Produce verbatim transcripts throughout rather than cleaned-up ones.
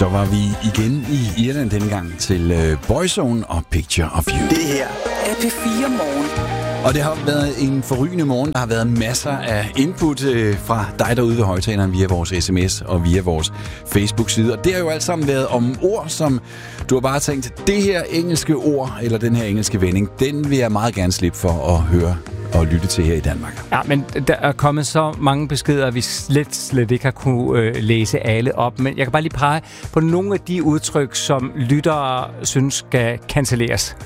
Så var vi igen i Irland denne gang til uh, Boyzone og Picture of You. Det her er P fire Morgen. Og det har været en forrygende morgen. Der har været masser af input øh, fra dig derude ved højtaleren via vores sms og via vores Facebook-side. Og det har jo alt sammen været om ord, som du har bare tænkt, det her engelske ord, eller den her engelske vending, den vil jeg meget gerne slippe for at høre og lytte til her i Danmark. Ja, men der er kommet så mange beskeder, at vi slet, slet ikke har kunne øh, læse alle op. Men jeg kan bare lige pege på nogle af de udtryk, som lyttere synes skal cancelleres.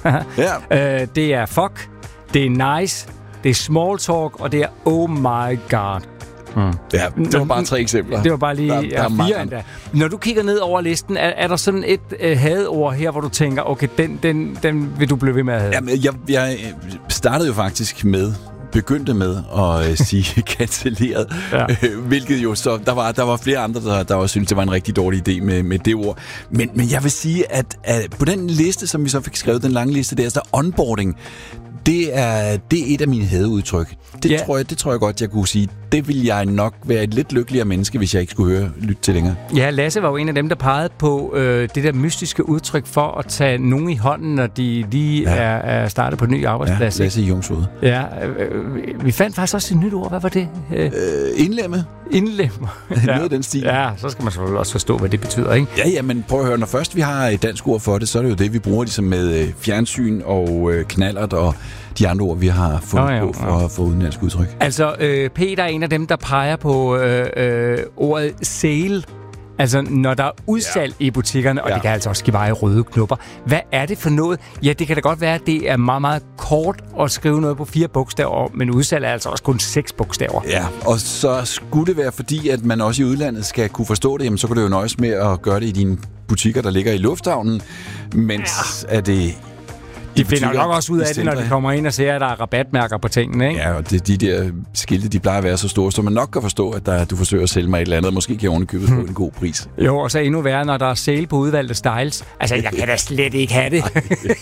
Ja. øh, det er fuck, det er nice, det er small talk, og det er oh my god. Hmm. Ja, det var bare tre eksempler. Det var bare lige der, ja, der fire endda. Når du kigger ned over listen, er, er der sådan et øh, hadord her, hvor du tænker, okay, den, den, den vil du blive ved med at have? Jamen, jeg, jeg startede jo faktisk med begyndte med at øh, sige cancelleret, ja. øh, hvilket jo så, der var, der var flere andre, der, der også syntes, det var en rigtig dårlig idé med, med det ord. Men, men jeg vil sige, at, at på den liste, som vi så fik skrevet, den lange liste der, så onboarding, det er, det er et af mine hadeudtryk. Det, ja. tror jeg, det tror jeg godt, jeg kunne sige. Det ville jeg nok være et lidt lykkeligere menneske, hvis jeg ikke skulle høre lytte til længere. Ja, Lasse var jo en af dem, der pegede på øh, det der mystiske udtryk for at tage nogen i hånden, når de lige ja. er, er startet på en ny arbejdsplads. Ja, Lasse i Jungshoved. Ja, øh, vi fandt faktisk også et nyt ord. Hvad var det? Øh, indlemme. Indlemme. Ja. Noget af den stil. Ja, så skal man selvfølgelig også forstå, hvad det betyder, ikke? Ja, ja, men prøv at høre, når først vi har et dansk ord for det, så er det jo det, vi bruger ligesom med øh, fjernsyn og øh, knallert og de andre ord, vi har fundet oh, ja, på for ja. at få udenlandsk udtryk. Altså, øh, Peter er en af dem, der peger på øh, øh, ordet sale. Altså, når der er udsalg ja. i butikkerne, og ja. det kan altså også give veje røde knopper. Hvad er det for noget? Ja, det kan da godt være, at det er meget, meget kort at skrive noget på fire bogstaver, men udsalg er altså også kun seks bogstaver. Ja, og så skulle det være, fordi at man også i udlandet skal kunne forstå det, jamen, så kan du jo nøjes med at gøre det i dine butikker, der ligger i lufthavnen, mens ja. er det... De finder nok også ud af det, når de kommer ind og ser, at der er rabatmærker på tingene, ikke? Ja, og det, de der skilte, de plejer at være så store, så man nok kan forstå, at der, du forsøger at sælge mig et eller andet, og måske kan jeg ovenikøbet hmm. få en god pris. Jo, og så endnu værre, når der er sale på udvalgte styles. Altså, jeg kan da slet ikke have det.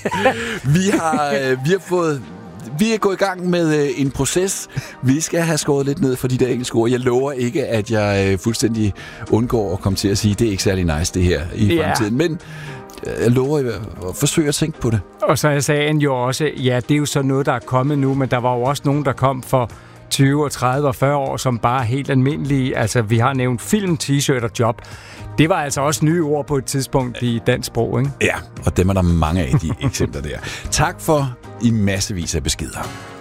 vi, har, vi har fået... Vi er gået i gang med øh, en proces. Vi skal have skåret lidt ned for de der engelske ord. Jeg lover ikke, at jeg øh, fuldstændig undgår at komme til at sige, det er ikke særlig nice, det her i ja. fremtiden. Men jeg lover at forsøge at tænke på det. Og så sagde han jo også, ja, det er jo så noget, der er kommet nu, men der var jo også nogen, der kom for tyve og tredive og fyrre år, som bare er helt almindelige. Altså, vi har nævnt film, t-shirt og job. Det var altså også nye ord på et tidspunkt i dansk sprog, ikke? Ja, og dem er der mange af, de eksempler der. Tak for i massevis af beskeder.